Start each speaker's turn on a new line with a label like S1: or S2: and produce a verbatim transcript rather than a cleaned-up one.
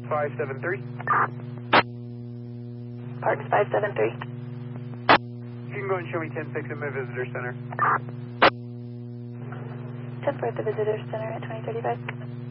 S1: five seven three.
S2: Parks five seven three.
S1: You can go and show me ten six at my visitor center.
S2: ten four at the visitor center at twenty thirty-five.